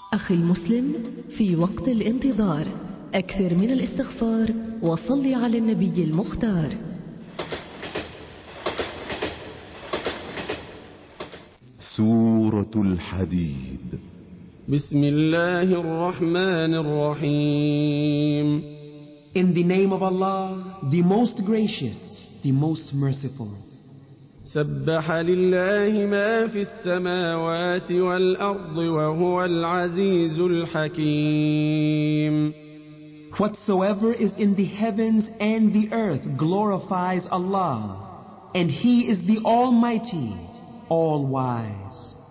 أخي المسلم، في وقت الانتظار أكثر من الاستغفار وصل على النبي المختار. سورة الحديد. بسم الله الرحمن الرحيم. In the name of Allah, the most gracious, the most merciful. سبح لله ما في السماوات والأرض وهو العزيز الحكيم. Whatsoever is in the heavens and the earth glorifies Allah, and He is the Almighty, all-wise.